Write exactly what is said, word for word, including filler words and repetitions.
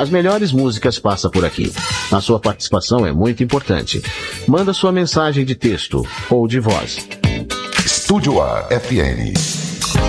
As melhores músicas passam por aqui. A sua participação é muito importante. Manda sua mensagem de texto ou de voz. Estúdio A F M.